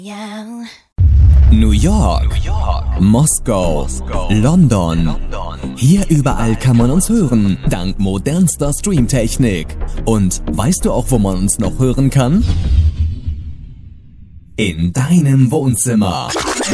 Ja. New York, Moskau, London. Hier überall kann man uns hören, dank modernster Streamtechnik. Und weißt du auch, wo man uns noch hören kann? In deinem Wohnzimmer.